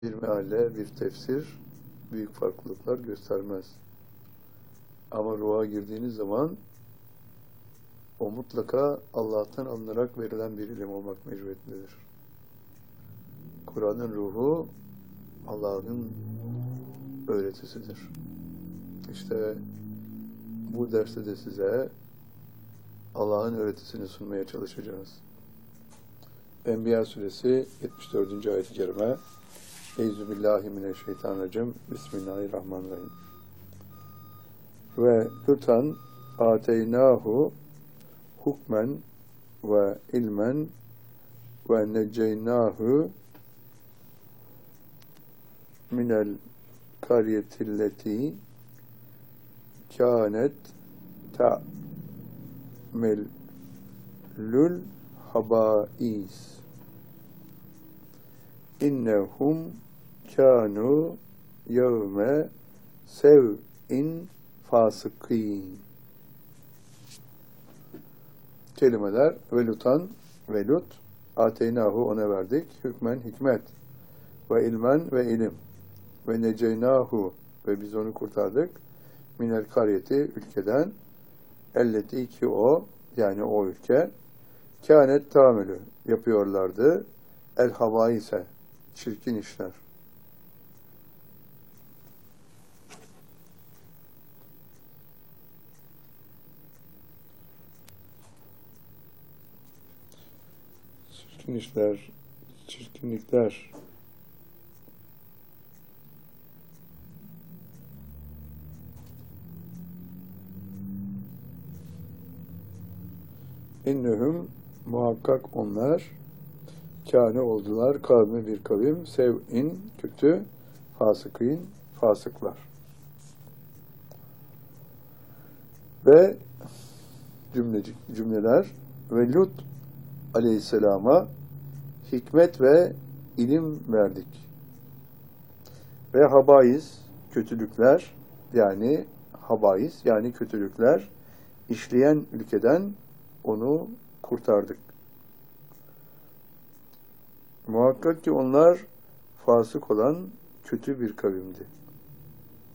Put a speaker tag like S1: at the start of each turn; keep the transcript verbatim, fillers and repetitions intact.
S1: Bir meale, bir tefsir büyük farklılıklar göstermez. Ama ruha girdiğiniz zaman o mutlaka Allah'tan alınarak verilen bir ilim olmak mecburiyetindedir. Kur'an'ın ruhu Allah'ın öğretisidir. İşte bu derste de size Allah'ın öğretisini sunmaya çalışacağız. Enbiya suresi yetmiş dördüncü ayet-i kerime. Euzubillahimineşşeytanirracim. Bismillahirrahmanirrahim. Ve Lutan ateynahu hukmen ve ilmen ve neceynahu minel karyetilleti kânet ta'melül habâis innehum kânû yevme sev'in fasıkîn. Kelimeler velutan, velut, ateynahu ona verdik, hükmen hikmet, ve ilmen ve ilim, ve neceynahu ve biz onu kurtardık, minel karyeti ülkeden, elleti ki o, yani o ülke, kânet tamelü yapıyorlardı, el havaise, çirkin işler. Çirkin işler, çirkinlikler. İnnehum muhakkak onlar kâne oldular kavmi bir kavim sev'in kötü fasıkîn fasıklar. Ve cümlecik cümleler ve Lut aleyhisselama hikmet ve ilim verdik. Ve habais kötülükler yani habais yani kötülükler işleyen ülkeden onu kurtardık. Muhakkak ki onlar fasık olan kötü bir kavimdi.